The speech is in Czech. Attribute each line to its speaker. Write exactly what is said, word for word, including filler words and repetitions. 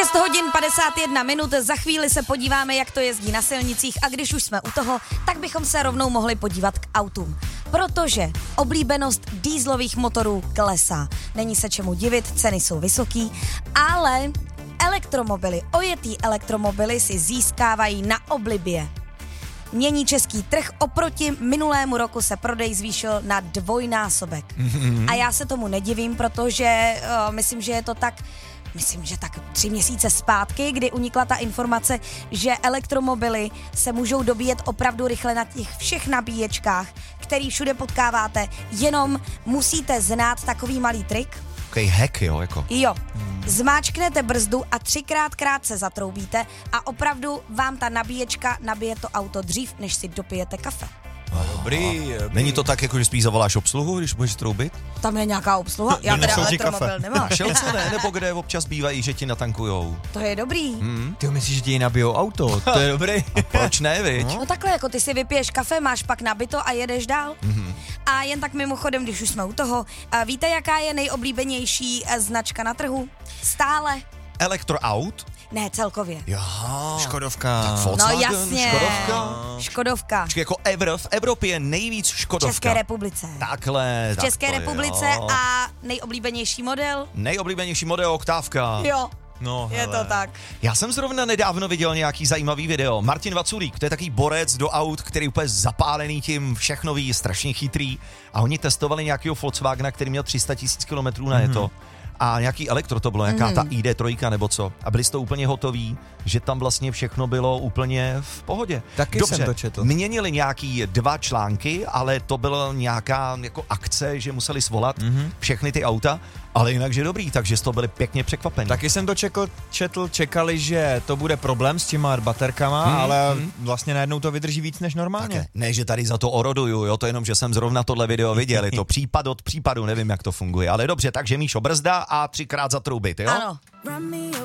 Speaker 1: šest hodin padesát jedna minut, za chvíli se podíváme, jak to jezdí na silnicích a když už jsme u toho, tak bychom se rovnou mohli podívat k autům. Protože oblíbenost dieselových motorů klesá. Není se čemu divit, ceny jsou vysoký, ale elektromobily, ojetý elektromobily si získávají na oblibě. Mění český trh, oproti minulému roku se prodej zvýšil na dvojnásobek. Mm-hmm. A já se tomu nedivím, protože uh, myslím, že je to tak, myslím, že tak tři měsíce zpátky, kdy unikla ta informace, že elektromobily se můžou dobíjet opravdu rychle na těch všech nabíječkách, který všude potkáváte, jenom musíte znát takový malý trik.
Speaker 2: Takový hack, jo, jako.
Speaker 1: Jo. Zmáčknete brzdu a třikrát krátce zatroubíte a opravdu vám ta nabíječka nabije to auto dřív, než si dopijete kafe.
Speaker 2: Dobrý, dobrý. Není to tak, jako že spíš zavoláš obsluhu, když budeš troubit?
Speaker 1: Tam je nějaká obsluha, já teda elektromobil nemám.
Speaker 2: Na Shellce ne, nebo kde občas bývají, že ti natankujou.
Speaker 1: To je dobrý.
Speaker 2: Hmm.
Speaker 3: Ty myslíš, že ti nabijou auto? To je dobrý.
Speaker 2: A proč ne, viď?
Speaker 1: No takhle, jako ty si vypiješ kafe, máš pak nabito a jedeš dál. Mm-hmm. A jen tak mimochodem, když už jsme u toho, víte, jaká je nejoblíbenější značka na trhu? Stále.
Speaker 2: Elektroaut?
Speaker 1: Ne, celkově.
Speaker 2: Jaha.
Speaker 3: Škodovka.
Speaker 2: Tak Volkswagen,
Speaker 1: no jasně.
Speaker 2: Škodovka.
Speaker 1: Škodovka.
Speaker 2: Počkej, jako Evro, v Evropě je nejvíc Škodovka.
Speaker 1: V České republice.
Speaker 2: Takhle.
Speaker 1: V
Speaker 2: tak
Speaker 1: České republice
Speaker 2: jo.
Speaker 1: A nejoblíbenější model?
Speaker 2: Nejoblíbenější model Oktávka.
Speaker 1: Jo.
Speaker 3: No,
Speaker 1: je
Speaker 3: hele.
Speaker 1: to tak.
Speaker 2: Já jsem zrovna nedávno viděl nějaký zajímavý video. Martin Vaculík, to je takový borec do aut, který je úplně zapálený tím, všechno ví, strašně chytrý. A oni testovali nějakého Volkswagena, který měl tři sta tisíc kilometrů na jeto. Mm. A nějaký elektro to bylo, nějaká mm. ta I D tři nebo co. A byli z toho úplně hotoví, že tam vlastně všechno bylo úplně v pohodě.
Speaker 3: Taky
Speaker 2: Dobře,
Speaker 3: jsem to četl.
Speaker 2: Měnili nějaký dva články, ale to byla nějaká jako akce, že museli svolat mm-hmm. všechny ty auta, ale jinak, že dobrý, takže z toho byli pěkně překvapení.
Speaker 3: Taky jsem to čekl, četl, čekali, že to bude problém s těma baterkama, hmm, ale hmm. vlastně najednou to vydrží víc než normálně.
Speaker 2: Také. Ne, že tady za to oroduju, jo, to jenom, že jsem zrovna tohle video viděl, je to případ od případu, nevím, jak to funguje, ale dobře, takže Míšo, brzda a třikrát zatroubit, jo?
Speaker 1: Ano.